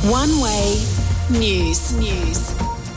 One Way News.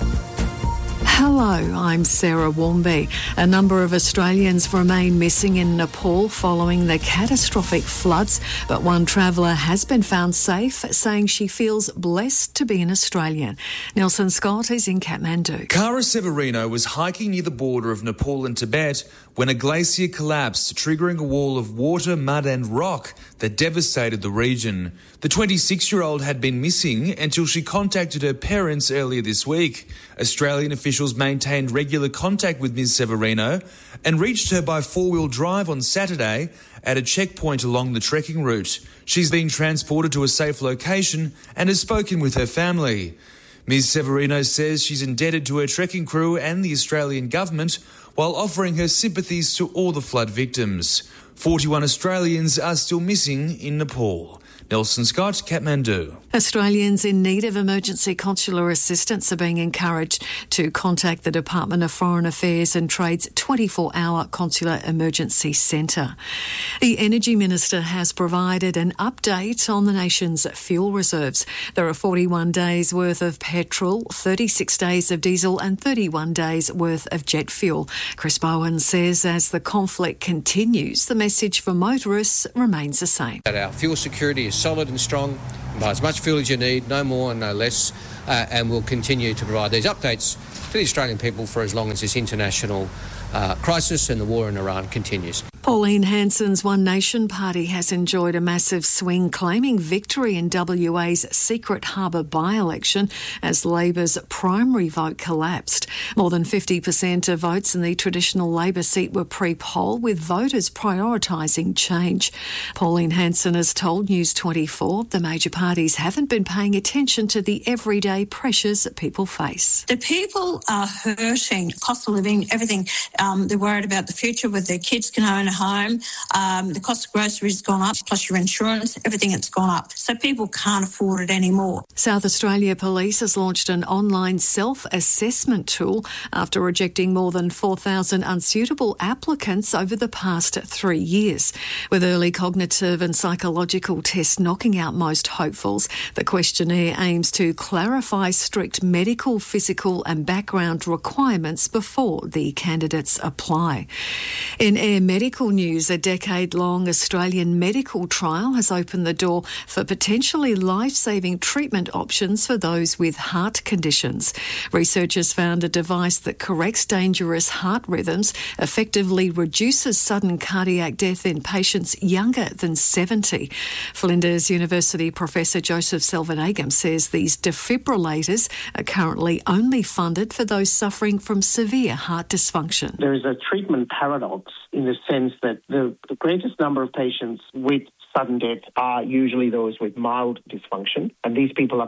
Hello, I'm Sarah Warmby. A number of Australians remain missing in Nepal following the catastrophic floods, but one traveller has been found safe, saying she feels blessed to be an Australian. Nelson Scott is in Kathmandu. Cara Severino was hiking near the border of Nepal and Tibet when a glacier collapsed, triggering a wall of water, mud and rock that devastated the region. The 26-year-old had been missing until she contacted her parents earlier this week. Australian officials maintained regular contact with Ms Severino and reached her by four-wheel drive on Saturday at a checkpoint along the trekking route. She's been transported to a safe location and has spoken with her family. Ms Severino says she's indebted to her trekking crew and the Australian government while offering her sympathies to all the flood victims. 41 Australians are still missing in Nepal. Nelson Scott, Kathmandu. Australians in need of emergency consular assistance are being encouraged to contact the Department of Foreign Affairs and Trade's 24-hour consular emergency centre. The Energy Minister has provided an update on the nation's fuel reserves. There are 41 days' worth of petrol, 36 days of diesel and 31 days' worth of jet fuel. Chris Bowen says as the conflict continues, the message for motorists remains the same. That our fuel security is solid and strong, buy as much fuel as you need, no more and no less, and we'll continue to provide these updates to the Australian people for as long as this international crisis and the war in Iran continues. Pauline Hanson's One Nation party has enjoyed a massive swing, claiming victory in WA's Secret Harbour by-election as Labor's primary vote collapsed. More than 50% of votes in the traditional Labor seat were pre-poll, with voters prioritising change. Pauline Hanson has told News 24 the major parties haven't been paying attention to the everyday pressures that people face. The people are hurting, cost of living, everything. They're worried about the future, whether their kids can own a home. The cost of groceries has gone up, plus your insurance, everything has gone up. So people can't afford it anymore. South Australia Police has launched an online self-assessment tool after rejecting more than 4,000 unsuitable applicants over the past 3 years. With early cognitive and psychological tests knocking out most hopefuls, the questionnaire aims to clarify strict medical, physical and background requirements before the candidates apply. In Air Medical news, a decade-long Australian medical trial has opened the door for potentially life-saving treatment options for those with heart conditions. Researchers found a device that corrects dangerous heart rhythms, effectively reduces sudden cardiac death in patients younger than 70. Flinders University Professor Joseph Selvanagam says these defibrillators are currently only funded for those suffering from severe heart dysfunction. There is a treatment paradox in the sense that the greatest number of patients with sudden death are usually those with mild dysfunction, and these people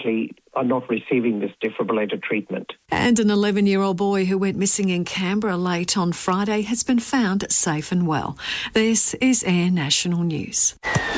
are not receiving this defibrillator treatment. And an 11-year-old boy who went missing in Canberra late on Friday has been found safe and well. This is Air National News.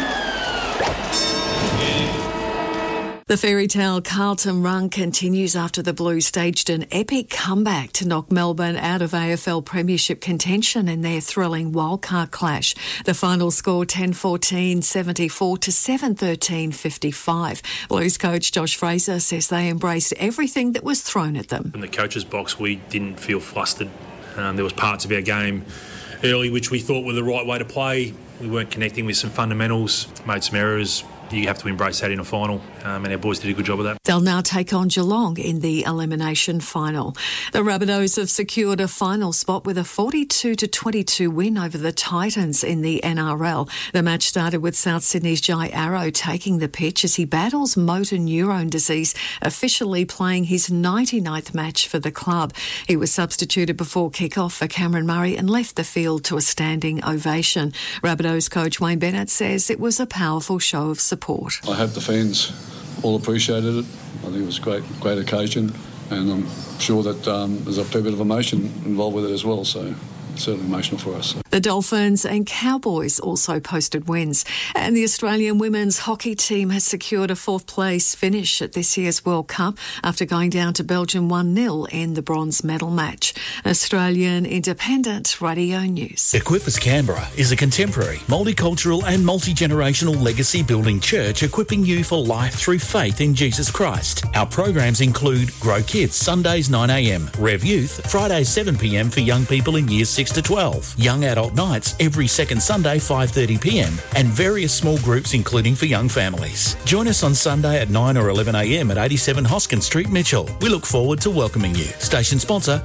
The fairy tale Carlton Run continues after the Blues staged an epic comeback to knock Melbourne out of AFL Premiership contention in their thrilling wildcard clash. The final score 10-14-74 to 7-13-55. Blues coach Josh Fraser says they embraced everything that was thrown at them. In the coach's box, we didn't feel flustered. There was parts of our game early which we thought were the right way to play. We weren't connecting with some fundamentals, made some errors. You have to embrace that in a final, and our boys did a good job of that. They'll now take on Geelong in the elimination final. The Rabbitohs have secured a final spot with a 42-22 win over the Titans in the NRL. The match started with South Sydney's Jai Arrow taking the pitch as he battles motor neurone disease, officially playing his 99th match for the club. He was substituted before kick-off for Cameron Murray and left the field to a standing ovation. Rabbitohs coach Wayne Bennett says it was a powerful show of support. I hope the fans all appreciated it. I think it was a great occasion, and I'm sure that there's a fair bit of emotion involved with it as well. So certainly emotional for us. The Dolphins and Cowboys also posted wins. And the Australian women's hockey team has secured a 4th place finish at this year's World Cup after going down to Belgium 1-0 in the bronze medal match. Australian Independent Radio News. Equippers Canberra is a contemporary, multicultural and multi-generational legacy building church equipping you for life through faith in Jesus Christ. Our programs include Grow Kids, Sundays 9am, Rev Youth, Fridays 7pm for young people in years 6 to 12, Young Adult Nights every second Sunday 5:30pm, and various small groups including for young families. Join us on Sunday at 9 or 11am at 87 Hoskin Street, Mitchell. We look forward to welcoming you. Station sponsor,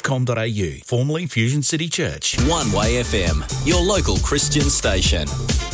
equipperscanberra.com.au, formerly Fusion City Church. One Way FM, your local Christian station.